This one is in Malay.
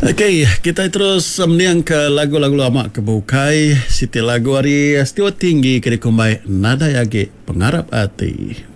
Okey, kita terus meniang ke lagu-lagu lama ke Bukai. Siti lagu hari Setiwa Tinggi kini kumbai Nada Yage Pengarap Hati.